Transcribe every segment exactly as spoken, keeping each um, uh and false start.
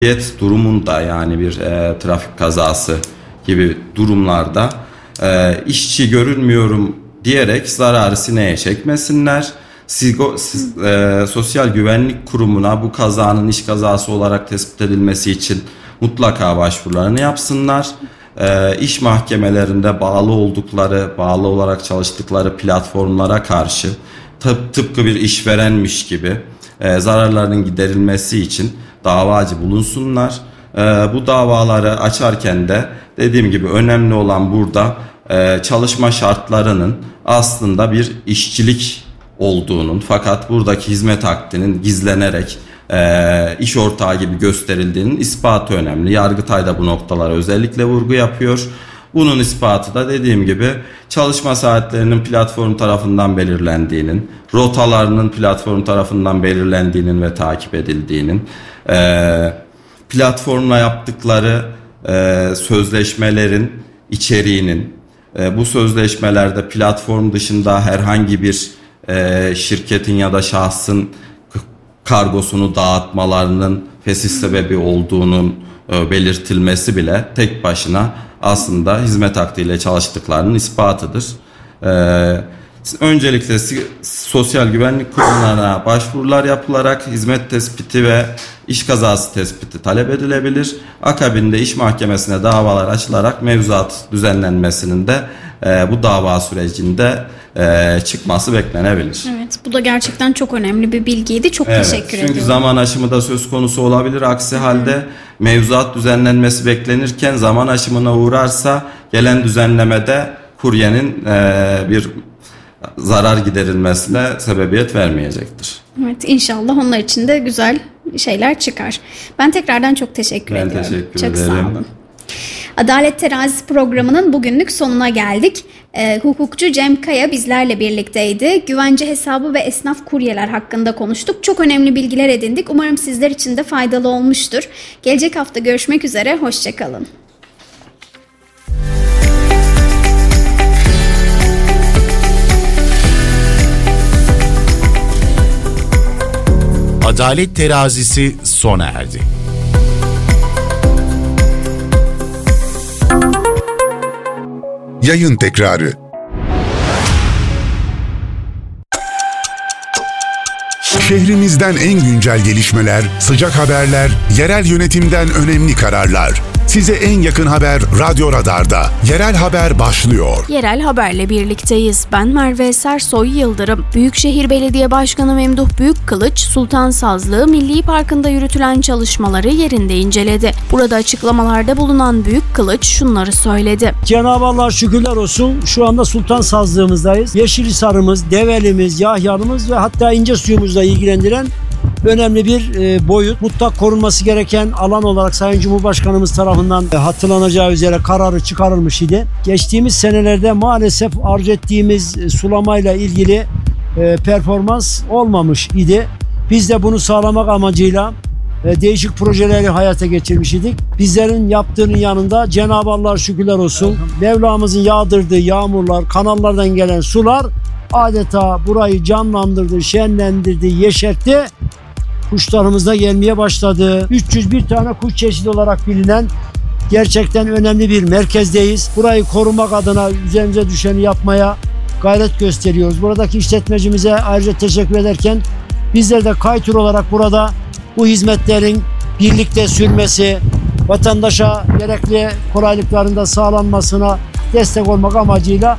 durumunda, yani bir e, trafik kazası gibi durumlarda e, işçi görünmüyorum diyerek zararı sineye çekmesinler. Sigo, siz, e, Sosyal Güvenlik Kurumu'na bu kazanın iş kazası olarak tespit edilmesi için mutlaka başvurularını yapsınlar. E, iş mahkemelerinde bağlı oldukları, bağlı olarak çalıştıkları platformlara karşı tıp, tıpkı bir işverenmiş gibi e, zararlarının giderilmesi için davacı bulunsunlar. E, bu davaları açarken de dediğim gibi önemli olan burada e, çalışma şartlarının aslında bir işçilik olduğunun, fakat buradaki hizmet akdinin gizlenerek e, iş ortağı gibi gösterildiğinin ispatı önemli. Yargıtay da bu noktalara özellikle vurgu yapıyor. Bunun ispatı da dediğim gibi çalışma saatlerinin platform tarafından belirlendiğinin, rotalarının platform tarafından belirlendiğinin ve takip edildiğinin, e, platformla yaptıkları e, sözleşmelerin içeriğinin, e, bu sözleşmelerde platform dışında herhangi bir e, şirketin ya da şahsın kargosunu dağıtmalarının fesih sebebi olduğunun e, belirtilmesi bile tek başına aslında hizmet akdiyle çalıştıklarının ispatıdır. Ee, öncelikle Sosyal Güvenlik Kurumlarına başvurular yapılarak hizmet tespiti ve iş kazası tespiti talep edilebilir. Akabinde iş mahkemesine davalar açılarak mevzuat düzenlenmesinin de e, bu dava sürecinde e, çıkması beklenebilir. Evet, bu da gerçekten çok önemli bir bilgiydi. Çok evet, teşekkür çünkü ediyorum. Çünkü zaman aşımı da söz konusu olabilir. Aksi Hı-hı. halde mevzuat düzenlenmesi beklenirken zaman aşımına uğrarsa gelen düzenlemede kuryenin e, bir zarar giderilmesine sebebiyet vermeyecektir. Evet, inşallah onlar için de güzel şeyler çıkar. Ben tekrardan çok teşekkür ben ediyorum. Teşekkür çok ederim. sağ olun. Adalet Terazisi programının bugünlük sonuna geldik. E, hukukçu Cem Kaya bizlerle birlikteydi. Güvence hesabı ve esnaf kuryeler hakkında konuştuk. Çok önemli bilgiler edindik. Umarım sizler için de faydalı olmuştur. Gelecek hafta görüşmek üzere. Hoşçakalın. Adalet Terazisi sona erdi. Yayın tekrarı. Şehrimizden en güncel gelişmeler, sıcak haberler, yerel yönetimden önemli kararlar. Size en yakın haber Radyo Radar'da. Yerel Haber başlıyor. Yerel Haber'le birlikteyiz. Ben Merve Sersoy Yıldırım. Büyükşehir Belediye Başkanı Memduh Büyükkılıç, Sultan Sazlı Milli Parkı'nda yürütülen çalışmaları yerinde inceledi. Burada açıklamalarda bulunan Büyükkılıç şunları söyledi. Cenab-ı Allah'a şükürler olsun. Şu anda Sultan Sazlığımızdayız. Yeşilhisar'ımız, Develimiz, Yahya'mız ve hatta İncesuyu'muzla ilgilendiren önemli bir e, boyut. Mutlak korunması gereken alan olarak Sayın Cumhurbaşkanımız tarafından e, hatırlanacağı üzere kararı çıkarılmış idi. Geçtiğimiz senelerde maalesef arzu ettiğimiz e, sulamayla ilgili e, performans olmamış idi. Biz de bunu sağlamak amacıyla e, değişik projeleri hayata geçirmiş idik. Bizlerin yaptığının yanında Cenab-ı Allah'a şükürler olsun. Mevlamızın yağdırdığı yağmurlar, kanallardan gelen sular adeta burayı canlandırdı, şenlendirdi, yeşertti. Kuşlarımız da gelmeye başladı. üç yüz bir tane kuş çeşidi olarak bilinen gerçekten önemli bir merkezdeyiz. Burayı korumak adına üzerimize düşeni yapmaya gayret gösteriyoruz. Buradaki işletmecimize ayrıca teşekkür ederken bizler de Kaytur olarak burada bu hizmetlerin birlikte sürmesi, vatandaşa gerekli kolaylıkların da sağlanmasına destek olmak amacıyla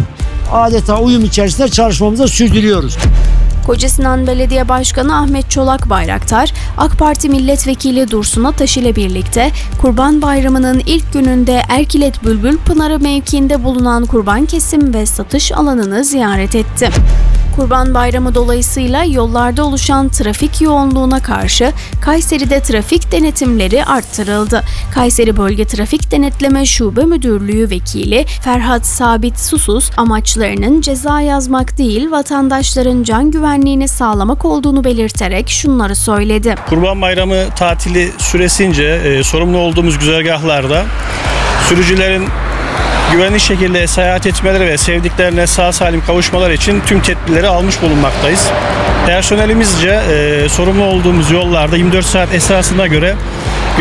adeta uyum içerisinde çalışmamızı sürdürüyoruz. Kocasinan Belediye Başkanı Ahmet Çolak Bayraktar, AK Parti Milletvekili Dursun Ataş ile birlikte Kurban Bayramı'nın ilk gününde Erkilet Bülbül Pınarı mevkiinde bulunan kurban kesim ve satış alanını ziyaret etti. Kurban Bayramı dolayısıyla yollarda oluşan trafik yoğunluğuna karşı Kayseri'de trafik denetimleri arttırıldı. Kayseri Bölge Trafik Denetleme Şube Müdürlüğü Vekili Ferhat Sabit Susuz, amaçlarının ceza yazmak değil, vatandaşların can güvenliğini sağlamak olduğunu belirterek şunları söyledi. Kurban Bayramı tatili süresince e, sorumlu olduğumuz güzergahlarda sürücülerin güvenli şekilde seyahat etmeleri ve sevdiklerine sağ salim kavuşmaları için tüm tedbirleri almış bulunmaktayız. Personelimizce e, sorumlu olduğumuz yollarda yirmi dört saat esasına göre